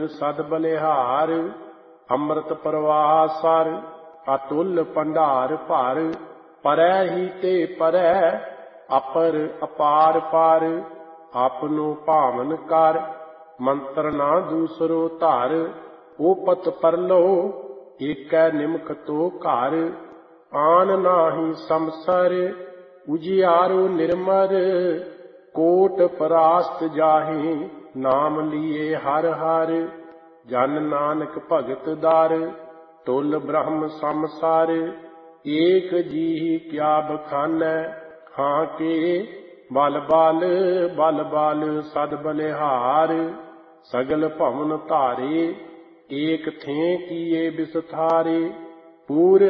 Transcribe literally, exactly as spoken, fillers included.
ਮਿਲ ਸਦ ਬਲਿਹਾਰ। ਅੰਮ੍ਰਿਤ ਪ੍ਰਵਾਹ ਸਰ ਅਤੁਲ ਭੰਡਾਰ ਭਰ। ਪਰੈ ਹੀ ਤੇ ਪਰੈ ਅਪਰ ਅਪਾਰ ਪਾਰ। ਆਪਨੋ ਭਾਵਨ ਕਰ ਮੰਤਰ ਨਾ ਦੂਸਰੋ ਧਰ। ਓਪਤ ਪਰਲੋ ਏਕੈ ਨਿਮਖ ਤੋ ਘਰ। ਆਨ ਨਾਹੀ ਸੰਸਰ ਉਜਿਆਰੋ ਨਿਰਮਰ। ਕੋਟ ਪਰਾਸਤ ਜਾਹੇ ਨਾਮ ਲੀਏ ਹਰ ਹਰ। ਜਨ ਨਾਨਕ ਭਗਤ ਦਰ ਤੁਲ ਬ੍ਰਹਮ ਸੰਸਾਰ। ਏਕ ਜੀਹੀ ਕਿਆ ਬਖਾਨੈ ਹਾਂ ਕੇ ਬਲ ਬਲ ਬਲ ਬਲ ਸਦ ਬਲਿਹਾਰ। ਸਗਲ ਭਵਨ ਧਾਰੇ ਏਕ ਥें ਕੀਏ ਬਿਸਥਾਰੇ। ਪੂਰ